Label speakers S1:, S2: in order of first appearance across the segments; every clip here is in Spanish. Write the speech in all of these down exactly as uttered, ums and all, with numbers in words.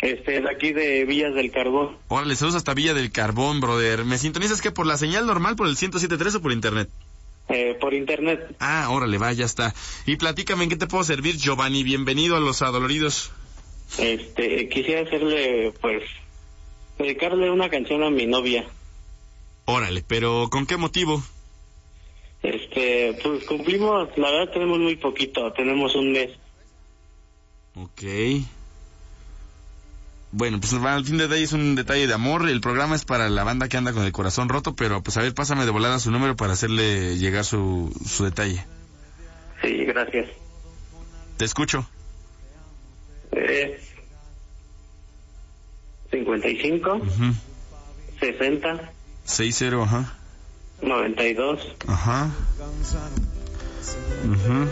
S1: Este, de aquí de Villas del Carbón.
S2: Órale, saludos hasta Villa del Carbón, brother. ¿Me sintonizas que por la señal normal, por el ciento siete punto tres o por internet?
S1: Eh, por internet.
S2: Ah, órale, va, ya está. Y platícame, ¿en qué te puedo servir, Giovanni? Bienvenido a Los Adoloridos.
S1: Este, quisiera hacerle, pues, dedicarle una canción a mi novia.
S2: Órale, pero ¿con qué motivo?
S1: Este, pues cumplimos, la verdad tenemos muy poquito, tenemos un mes.
S2: Ok. Bueno, pues al fin de detalle es un detalle de amor. El programa es para la banda que anda con el corazón roto, pero pues a ver, pásame de volada su número para hacerle llegar su, su detalle.
S1: Sí, gracias.
S2: Te escucho.
S1: Es cincuenta y cinco,
S2: Uh-huh.
S1: sesenta,
S2: sesenta, ajá.
S1: noventa y dos.
S2: Ajá. Uh-huh.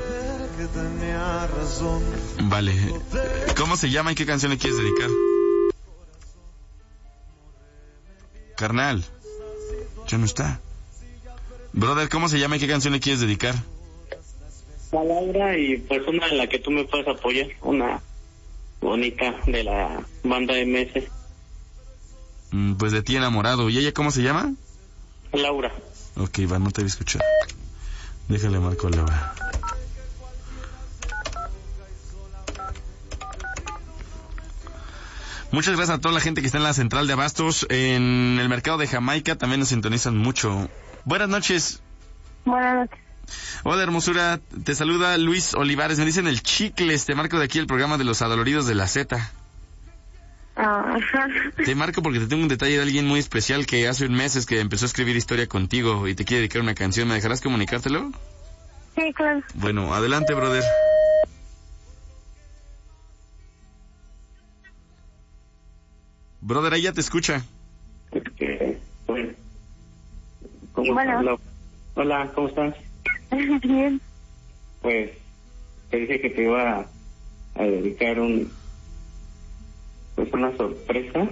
S2: Vale. ¿Cómo se llama y qué canción le quieres dedicar? Carnal, ya no está. Brother, ¿cómo se llama y qué canción le quieres dedicar?
S1: La Laura, y pues una en la que tú me puedes apoyar, una bonita de la banda M S.
S2: Mm, pues de ti enamorado. ¿Y ella cómo se llama?
S1: Laura.
S2: Ok, va, no te voy a escuchar. Déjale marco a Laura. Muchas gracias a toda la gente que está en la central de abastos. En el mercado de Jamaica también nos sintonizan mucho. Buenas noches.
S3: Buenas noches.
S2: Hola, hermosura. Te saluda Luis Olivares. Me dicen el Chicles. Te marco de aquí el programa de Los Adoloridos de la Z.
S3: Ajá.
S2: Te marco porque te tengo un detalle de alguien muy especial que hace un mes es que empezó a escribir historia contigo y te quiere dedicar una canción. ¿Me dejarás comunicártelo?
S3: Sí, claro.
S2: Bueno, adelante, brother. Brother, ahí ya te escucha.
S1: Este, bueno. ¿Cómo
S3: Bueno.
S1: estás, Laura? Hola, ¿cómo estás?
S3: Bien.
S1: Pues te dije que te iba a, a dedicar un pues una sorpresa,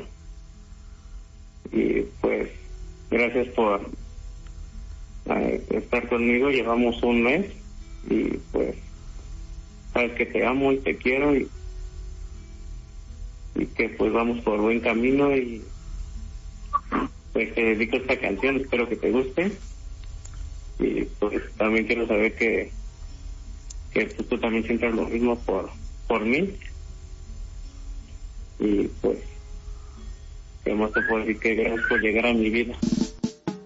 S1: y pues gracias por eh, estar conmigo. Llevamos un mes y pues sabes que te amo y te quiero, y y que pues vamos por buen camino, y pues te dedico esta canción, espero que te guste. Y pues también quiero saber que que pues, tú también sientas lo mismo por por mí. Y pues, ¿qué más te puedo decir? Que gracias por llegar a mi vida.